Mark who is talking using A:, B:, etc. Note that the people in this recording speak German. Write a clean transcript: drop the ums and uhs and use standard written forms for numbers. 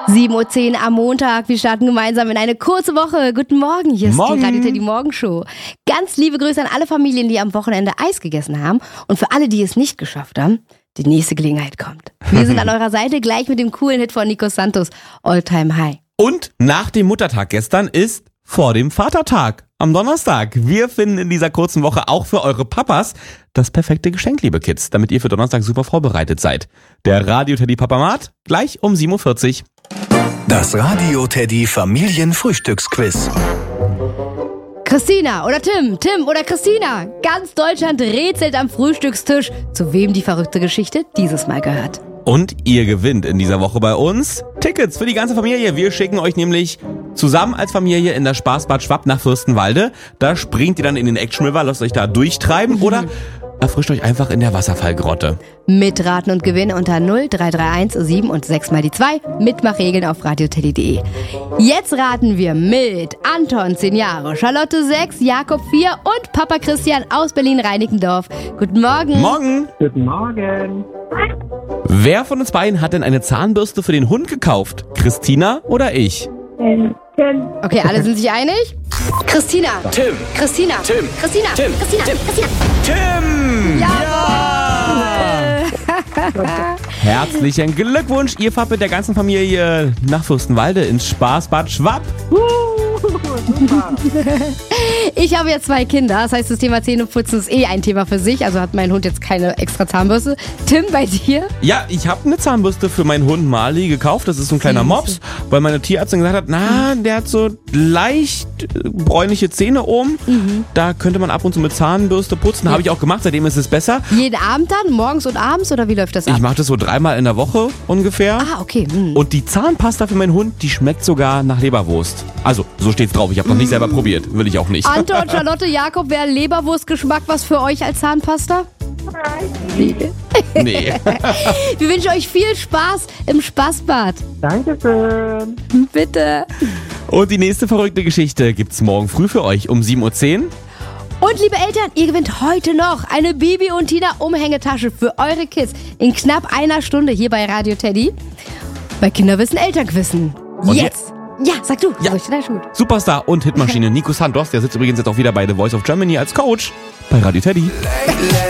A: 7:10 Uhr am Montag. Wir starten gemeinsam in eine kurze Woche. Guten Morgen, hier ist die Radio Teddy Morgenshow. Ganz liebe Grüße an alle Familien, die am Wochenende Eis gegessen haben. Und für alle, die es nicht geschafft haben, die nächste Gelegenheit kommt. Wir sind an eurer Seite, gleich mit dem coolen Hit von Nico Santos, All Time High.
B: Und nach dem Muttertag gestern ist vor dem Vatertag am Donnerstag. Wir finden in dieser kurzen Woche auch für eure Papas das perfekte Geschenk, liebe Kids, damit ihr für Donnerstag super vorbereitet seid. Der Radio Teddy Papamat gleich um 7:40 Uhr.
C: Das Radio Teddy Familienfrühstücksquiz.
A: Christina oder Tim oder Christina. Ganz Deutschland rätselt am Frühstückstisch, zu wem die verrückte Geschichte dieses Mal gehört.
B: Und ihr gewinnt in dieser Woche bei uns Tickets für die ganze Familie. Wir schicken euch nämlich zusammen als Familie in das Spaßbad Schwapp nach Fürstenwalde. Da springt ihr dann in den Action River, lasst euch da durchtreiben oder erfrischt euch einfach in der Wasserfallgrotte.
A: Mitraten und gewinnen unter 0331 7 und 6 mal die 2. Mitmachregeln auf radioteddy.de. Jetzt raten wir mit Anton 10 Jahre, Charlotte 6, Jakob 4 und Papa Christian aus Berlin-Reinickendorf. Guten Morgen.
B: Morgen.
D: Guten Morgen.
B: Wer von uns beiden hat denn eine Zahnbürste für den Hund gekauft? Christina oder ich?
A: Okay, alle sind sich einig? Christina.
C: Tim.
A: Christina.
C: Tim.
A: Christina.
C: Tim.
A: Christina.
C: Tim.
A: Christina.
B: Tim!
A: Ja!
B: Herzlichen Glückwunsch, ihr fahrt mit der ganzen Familie nach Fürstenwalde ins Spaßbad Schwapp.
A: Ich habe ja 2 Kinder, das heißt, das Thema Zähneputzen ist ein Thema für sich, also hat mein Hund jetzt keine extra Zahnbürste. Tim, bei dir?
B: Ja, ich habe eine Zahnbürste für meinen Hund Marley gekauft, das ist so ein kleiner Mops, weil meine Tierärztin gesagt hat, der hat so leicht bräunliche Zähne oben, da könnte man ab und zu mit Zahnbürste putzen, habe ich auch gemacht, seitdem ist es besser.
A: Jeden Abend dann, morgens und abends oder wie läuft das ab?
B: Ich mache das so 3-mal in der Woche ungefähr.
A: Ah, okay.
B: Und die Zahnpasta für meinen Hund, die schmeckt sogar nach Leberwurst. Also, so steht's drauf. Ich habe noch nicht selber probiert. Will ich auch nicht.
A: Anton, Charlotte, Jakob, wäre Leberwurstgeschmack was für euch als Zahnpasta?
B: Nee.
A: Wir wünschen euch viel Spaß im Spaßbad.
D: Dankeschön.
A: Bitte.
B: Und die nächste verrückte Geschichte gibt's morgen früh für euch um 7:10 Uhr.
A: Und liebe Eltern, ihr gewinnt heute noch eine Bibi und Tina Umhängetasche für eure Kids in knapp einer Stunde hier bei Radio Teddy. Bei Kinderwissen, Elternquissen.
B: Und
A: Jetzt. Ja, sag du.
B: Ja. Superstar und Hitmaschine Nico Santos, der sitzt übrigens jetzt auch wieder bei The Voice of Germany als Coach bei Radio Teddy.